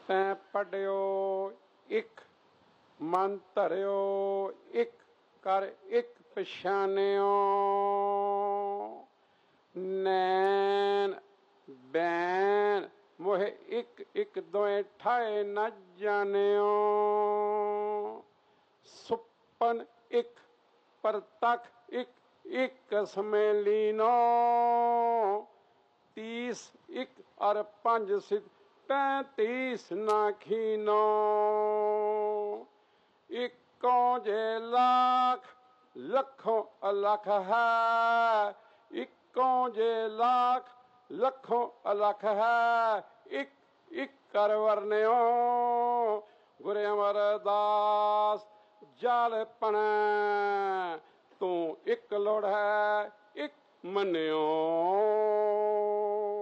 ਤੈਂ ਪੜਿਓ ਇੱਕ ਮਨ ਧਰਿਓ ਇੱਕ ਕਰ ਇੱਕ ਪਛਾਣਿਓ ਨੈਣ ਬੈਣ ਮੋਹਿ ਇੱਕ ਇੱਕ ਦੋਏ ਠਾਏ ਨਾ ਜਾਣਿਓ ਸੁਪਨ ਇੱਕ ਪ੍ਰਤੱਖ ਇੱਕ ਇੱਕ ਸਮੇਂ ਲੀਨੋ 30 ਇੱਕ ਅਰ 5 ਸਿੱਧ 35 ਨਾ ਖੀਨੋ ਇੱਕੋਂ ਜੇ ਲੱਖ ਲੱਖੋਂ ਅਲੱਖ ਹੈ ਇੱਕੋਂ ਜੇ ਲੱਖ ਲੱਖੋਂ ਅਲੱਖ ਹੈ ਇੱਕ ਇੱਕ ਕਰ ਵਰਨਿਓ ਗੁਰ ਅਮਰਦਾਸ ਜਲ ਪਣੈ ਤੂੰ ਇੱਕ ਲੋੜ ਹੈ ਇੱਕ ਮੰਨਿਓ।